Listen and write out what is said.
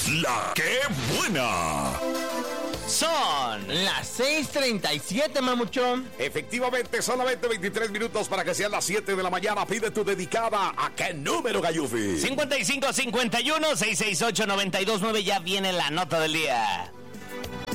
La que buena. Son las 6:37, mamuchón. Efectivamente, solamente 23 minutos para que sean las 7 de la mañana. Pide tu dedicada. ¿A qué número, Gayufi? 5551-668-929. Ya viene la nota del día.